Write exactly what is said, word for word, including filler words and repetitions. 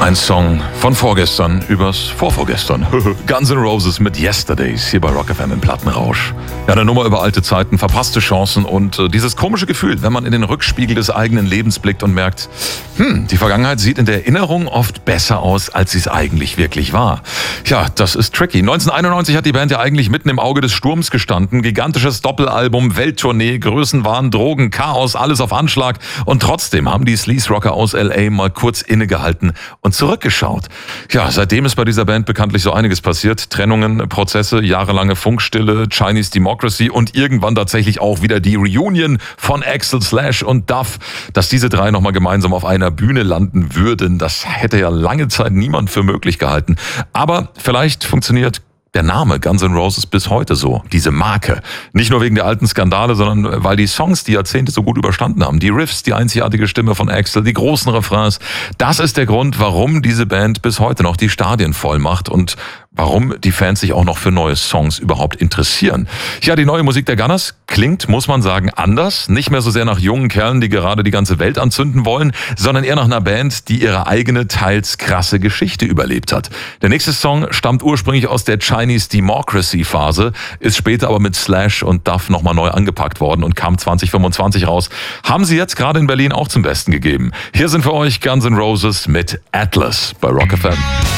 Ein Song von vorgestern übers Vorvorgestern. Guns N' Roses mit Yesterdays hier bei Rock F M im Plattenrausch. Ja, eine Nummer über alte Zeiten, verpasste Chancen und äh, dieses komische Gefühl, wenn man in den Rückspiegel des eigenen Lebens blickt und merkt, hm, die Vergangenheit sieht in der Erinnerung oft besser aus, als sie es eigentlich wirklich war. Ja, das ist tricky. neunzehnhunderteinundneunzig hat die Band ja eigentlich mitten im Auge des Sturms gestanden. Gigantisches Doppelalbum, Welttournee, Größenwahn, Drogen, Chaos, alles auf Anschlag. Und trotzdem haben die Sleaze-Rocker aus L A mal kurz innegehalten und zurückgeschaut. Ja, seitdem ist bei dieser Band bekanntlich so einiges passiert. Trennungen, Prozesse, jahrelange Funkstille, Chinese Democracy und irgendwann tatsächlich auch wieder die Reunion von Axl, Slash und Duff. Dass diese drei nochmal gemeinsam auf einer Bühne landen würden, das hätte ja lange Zeit niemand für möglich gehalten. Aber vielleicht funktioniert der Name Guns N' Roses bis heute so, diese Marke. Nicht nur wegen der alten Skandale, sondern weil die Songs die Jahrzehnte so gut überstanden haben. Die Riffs, die einzigartige Stimme von Axl, die großen Refrains. Das ist der Grund, warum diese Band bis heute noch die Stadien voll macht und warum die Fans sich auch noch für neue Songs überhaupt interessieren. Ja, die neue Musik der Gunners klingt, muss man sagen, anders. Nicht mehr so sehr nach jungen Kerlen, die gerade die ganze Welt anzünden wollen, sondern eher nach einer Band, die ihre eigene, teils krasse Geschichte überlebt hat. Der nächste Song stammt ursprünglich aus der Chinese Democracy Phase, ist später aber mit Slash und Duff nochmal neu angepackt worden und kam zwanzig fünfundzwanzig raus. Haben sie jetzt gerade in Berlin auch zum Besten gegeben. Hier sind für euch Guns N' Roses mit Atlas bei Rock F M.